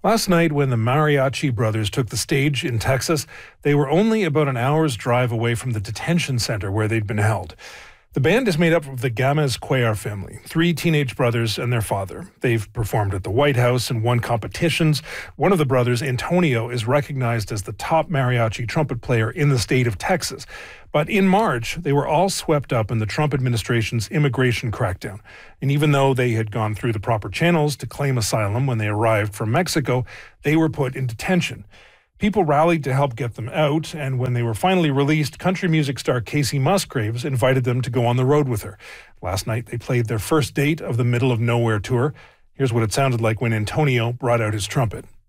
Last night, when the Mariachi brothers took the stage in Texas, they were only about an hour's drive away from the detention center where they'd been held. The band is made up of the Gamez Cuellar family, 3 teenage brothers and their father. They've performed at the White House and won competitions. One of the brothers, Antonio, is recognized as the top mariachi trumpet player in the state of Texas. But in March, they were all swept up in the Trump administration's immigration crackdown. And even though they had gone through the proper channels to claim asylum when they arrived from Mexico, they were put in detention. People rallied to help get them out, and when they were finally released, country music star Kacey Musgraves invited them to go on the road with her. Last night, they played their first date of the Middle of Nowhere tour. Here's what it sounded like when Antonio brought out his trumpet.